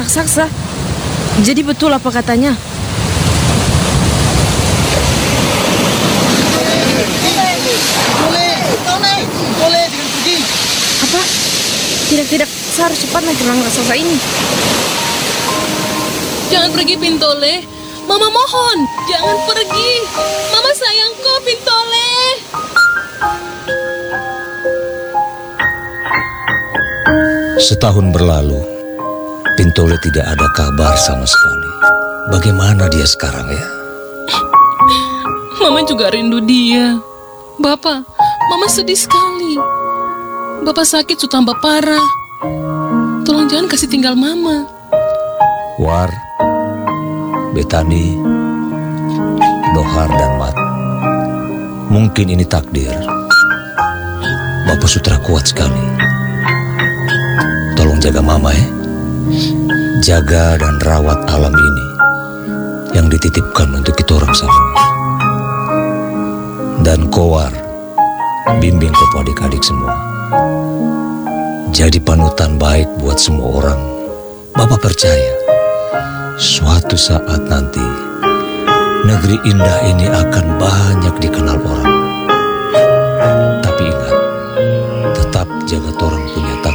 raksasa. Jadi betul apa katanya? Boleh, jangan pergi. Apa? Tidak, saya harus cepat naik gelang raksasa ini. Jangan pergi, Pintole. Mama mohon, jangan pergi. Mama sayang kau, Pintole. Setahun berlalu, Pintole tidak ada kabar sama sekali. Bagaimana dia sekarang ya? Mama juga rindu dia. Bapak, Mama sedih sekali. Bapak sakit sudah tambah parah. Tolong jangan kasih tinggal Mama. War, Betani, Dohar, dan Mat. Mungkin ini takdir. Bapak Sutra kuat sekali. Tolong jaga Mama ya. Jaga dan rawat alam ini yang dititipkan untuk kita orang semua. Dan Kowar, bimbing kepada adik-adik semua. Jadi panutan baik buat semua orang. Bapak percaya, suatu saat nanti negeri indah ini akan banyak dikenal orang.